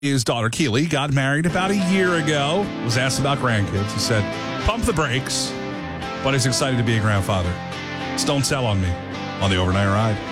His daughter Keely got married about a year ago. Was asked about grandkids. He said, pump the brakes, but he's excited to be a grandfather. Just don't sell on me on the Overnight Ride.